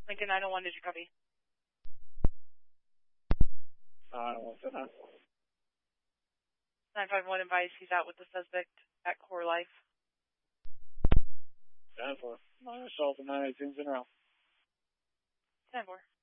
Lincoln 901, did you copy? 951 advised he's out with the suspect at Core Life. 10-4. Assault and 918's in route. 10-4.